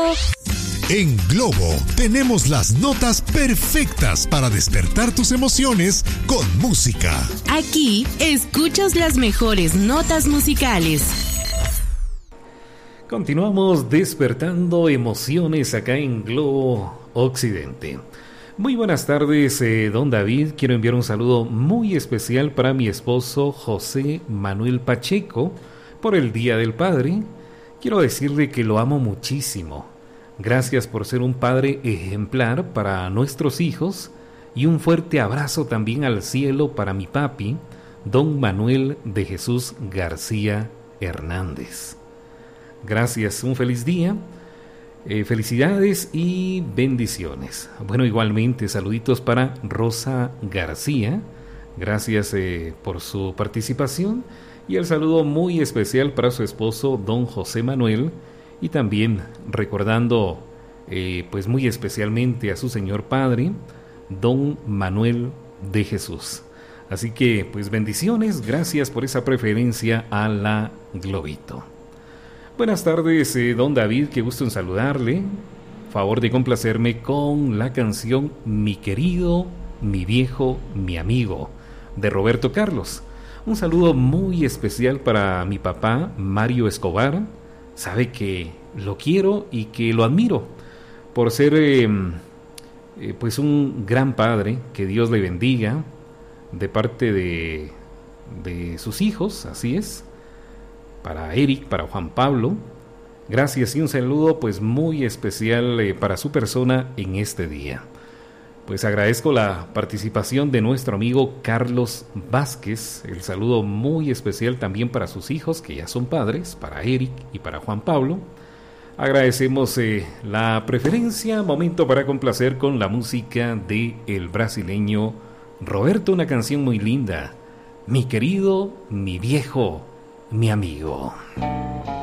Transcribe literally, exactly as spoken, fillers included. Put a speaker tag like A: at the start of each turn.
A: En Globo tenemos las notas perfectas para despertar tus emociones con música.
B: Aquí escuchas las mejores notas musicales.
C: Continuamos despertando emociones acá en Globo Occidente. Muy buenas tardes, eh, don David. Quiero enviar un saludo muy especial para mi esposo José Manuel Pacheco por el Día del Padre. Quiero decirle que lo amo muchísimo. Gracias por ser un padre ejemplar para nuestros hijos y un fuerte abrazo también al cielo para mi papi, don Manuel de Jesús García Hernández. Gracias, un feliz día, eh, felicidades y bendiciones. Bueno, igualmente saluditos para Rosa García, gracias eh, por su participación y el saludo muy especial para su esposo don José Manuel. Y también recordando eh, pues muy especialmente a su señor padre, don Manuel de Jesús. Así que pues bendiciones, gracias por esa preferencia a la Globito. Buenas tardes, eh, don David, qué gusto en saludarle. Favor de complacerme con la canción Mi querido, mi viejo, mi amigo, de Roberto Carlos. Un saludo muy especial para mi papá, Mario Escobar. Sabe que lo quiero y que lo admiro por ser eh, eh, pues un gran padre, que Dios le bendiga de parte de, de sus hijos, así es, para Eric, para Juan Pablo. Gracias y un saludo pues muy especial eh, para su persona en este día. Pues agradezco la participación de nuestro amigo Carlos Vázquez, el saludo muy especial también para sus hijos que ya son padres, para Eric y para Juan Pablo. Agradecemos eh, la preferencia, momento para complacer con la música de el brasileño Roberto, una canción muy linda, Mi querido, mi viejo, mi amigo.